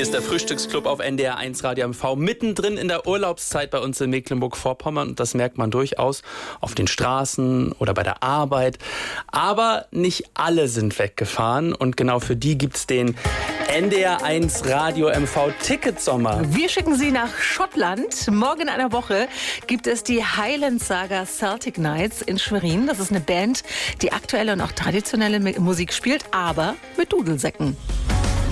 ist der Frühstücksclub auf NDR 1 Radio MV mittendrin in der Urlaubszeit bei uns in Mecklenburg-Vorpommern. Und das merkt man durchaus auf den Straßen oder bei der Arbeit. Aber nicht alle sind weggefahren. Und genau für die gibt's den NDR 1 Radio MV Ticketsommer. Wir schicken Sie nach Schottland. Morgen in einer Woche gibt es die Highland Saga Celtic Nights in Schwerin. Das ist eine Band, die aktuelle und auch traditionelle Musik spielt, aber mit Dudelsäcken.